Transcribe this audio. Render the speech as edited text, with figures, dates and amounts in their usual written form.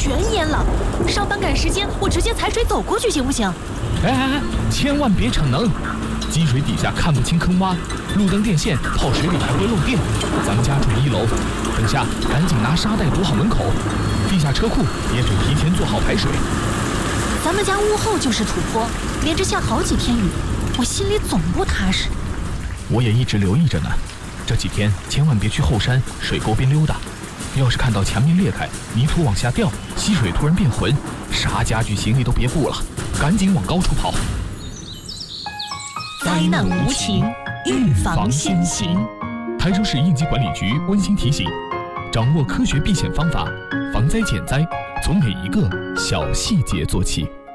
全淹了。上班赶时间，我直接踩水走过去行不行？ 哎，千万别逞能！积水底下看不清坑洼，路灯电线泡水里还会漏电。咱们家住1楼，等下赶紧拿沙袋堵好门口，地下车库也得提前做好排水。 咱们家屋后就是土坡，连着下好几天雨，我心里总不踏实。 我也一直留意着呢，这几天千万别去后山水沟边溜达。要是看到墙面裂开，泥土往下掉，溪水突然变浑，啥家具行李都别顾了，赶紧往高处跑。 灾难无情，预防先行。 台州市应急管理局温馨提醒：掌握科学避险方法，防灾减灾，从每一个小细节做起。